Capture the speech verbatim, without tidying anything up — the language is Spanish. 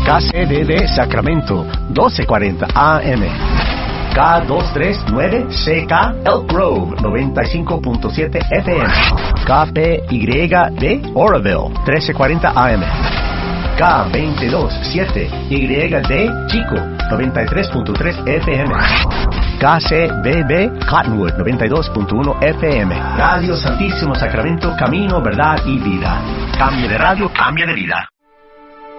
K C B B Sacramento, doce cuarenta A M. K doscientos treinta y nueve C K Elk Grove, noventa y cinco punto siete F M. K P Y D Oroville, trece cuarenta A M. K veintidós siete Y D Chico, noventa y tres punto tres F M. K C B B Cottonwood, noventa y dos punto uno F M. Radio Santísimo Sacramento, camino, verdad y vida. Cambio de radio, cambio de vida.